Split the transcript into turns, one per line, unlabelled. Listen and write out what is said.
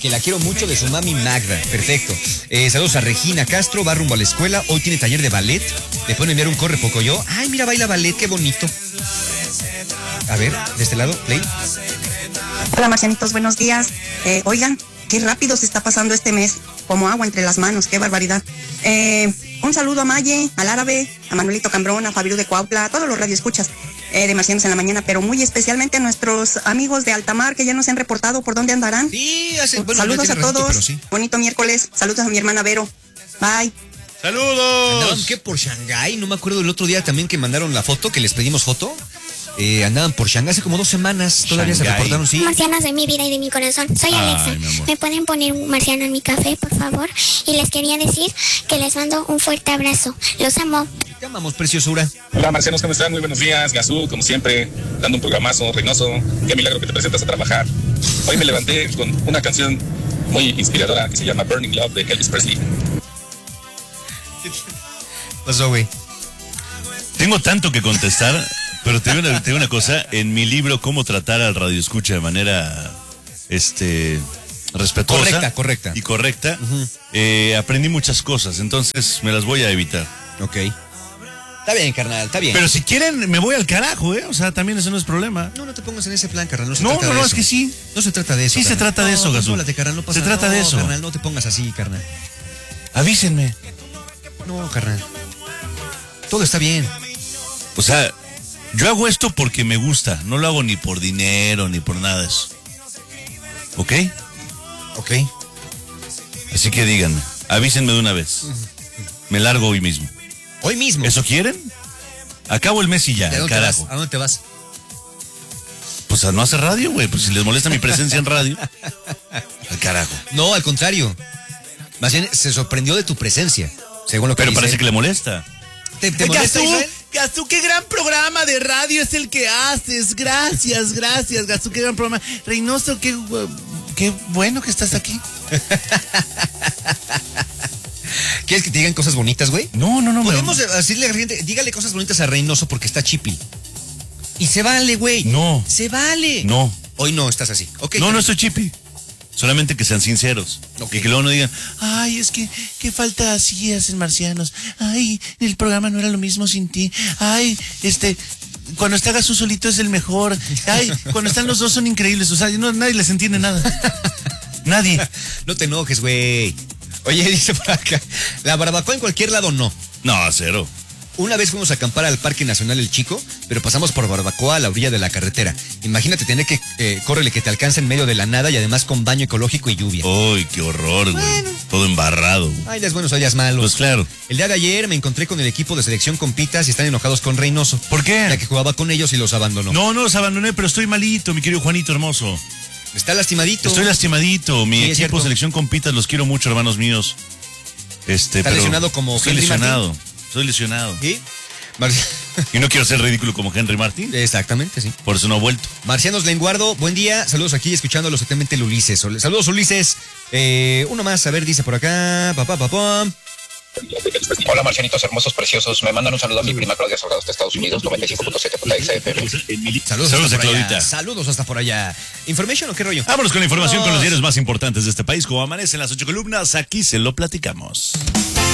que la quiero mucho, de su mami Magda. Perfecto. Saludos a Regina Castro, va rumbo a la escuela. Hoy tiene taller de ballet. Le pueden enviar un corre poco yo. Ay, mira, baila ballet, qué bonito. A ver, de este lado, play.
Hola, marcianitos, buenos días. Oigan, qué rápido se está pasando este mes. Como agua entre las manos, qué barbaridad. Un saludo a Maye, al Árabe, a Manuelito Cambrón, a Fabio de Cuautla, a todos los radioescuchas de Marcianos en la Mañana, pero muy especialmente a nuestros amigos de Altamar que ya nos han reportado por dónde andarán.
Sí,
saludos a todos,
ratito, sí.
Bonito miércoles, saludos a mi hermana Vero. Bye.
¡Saludos!
Andaban, ¿qué? Por Shanghái, no me acuerdo el otro día también que mandaron la foto, que les pedimos foto. Andaban por Shanghái hace como 2 semanas, todavía
Shanghái.
se reportaron, sí.
Marcianos de mi vida y de mi corazón. Soy Alexa.
mi amor.
¿Me pueden poner un marciano en mi café, por favor? Y les quería decir que les mando un fuerte abrazo. Los amo.
Te amamos, preciosura.
Hola, marcianos, ¿cómo están? Muy buenos días. Gazú, como siempre, dando un programazo. Reynoso, qué milagro que te presentas a trabajar. Hoy me levanté con una canción muy inspiradora que se llama Burning Love de Elvis Presley.
Pasó, güey.
Tengo tanto que contestar, pero te digo una cosa. En mi libro, Cómo tratar al radioescucha de manera, respetuosa.
Correcta.
Y correcta. Aprendí muchas cosas, entonces me las voy a evitar.
Ok. Está bien, carnal, está bien.
Pero si quieren, me voy al carajo, O sea, también eso no es problema.
No te pongas en ese plan, carnal. No,
No, es que sí.
No se trata de eso.
Sí, se
carnal.
trata de eso, Gazú.
Contrólate, carnal, no pasa
Se trata de eso.
Carnal, no te pongas así, carnal.
Avísenme.
No, carnal. Todo está bien.
O sea, yo hago esto porque me gusta. No lo hago ni por dinero, ni por nada de eso. ¿Ok?
Ok.
Así que díganme, avísenme de una vez. Me largo hoy mismo.
Hoy mismo.
¿Eso quieren? Acabo el mes y ya,
¿A
al
dónde te vas?
carajo.
¿A dónde te vas?
Pues a no hacer radio, güey. Pues si les molesta mi presencia en radio, al carajo.
No, al contrario. Más bien se sorprendió de tu presencia, según lo que
Pero
dice.
parece que le molesta.
¿Te molesta, Israel?
Gazú, qué gran programa de radio es el que haces. Gracias, Gazú, qué gran programa. Reynoso, qué bueno que estás aquí.
¿Quieres que te digan cosas bonitas, güey?
No.
Podemos decirle a la gente, dígale cosas bonitas a Reynoso porque está chipi. Y se vale, güey.
No.
Se vale.
No.
Hoy no estás así. Okay,
No estoy chipi. Solamente que sean sinceros.
Ok.
Y que luego no digan, ay, es que qué falta hacías en Marcianos. Ay, el programa no era lo mismo sin ti. Ay, cuando está Gazú solito es el mejor. Ay, cuando están los dos son increíbles. O sea, nadie les entiende nada. Nadie.
No te enojes, güey. Oye, dice por acá, la barbacoa en cualquier lado no.
No, cero.
Una vez fuimos a acampar al Parque Nacional El Chico, pero pasamos por barbacoa a la orilla de la carretera. Imagínate tener que, córrele que te alcanza en medio de la nada y además con baño ecológico y lluvia.
Uy, qué horror, güey.
Bueno.
Todo embarrado.
Hay días buenos, hay días malos.
Pues claro.
El día de ayer me encontré con el equipo de selección Compitas y están enojados con Reynoso.
¿Por qué?
Ya que jugaba con ellos y los abandonó.
No los abandoné, pero estoy malito, mi querido Juanito hermoso.
Está lastimadito.
Estoy lastimadito. Mi
Sí, es
equipo
cierto.
selección Compitas, los quiero mucho, hermanos míos. Pero
lesionado como
estoy
Henry
lesionado. Estoy lesionado.
¿Sí?
Y no quiero ser ridículo como Henry Martín.
Exactamente, sí.
Por eso no he vuelto.
Marcianos Lenguardo, buen día. Saludos aquí, escuchándolo atentamente el Ulises. Saludos, Ulises. Uno más, a ver, dice por acá.
Hola, marcianitos hermosos, preciosos. Me mandan un saludo a mi prima Claudia Salgado de Estados Unidos, 95.7 FM.
Saludos
a
hasta por allá.
Claudita.
Saludos hasta por allá. ¿Information o qué rollo?
Vámonos con la información
Vámonos.
con los diarios más importantes de este país. Como amanece en las 8 columnas, aquí se lo platicamos.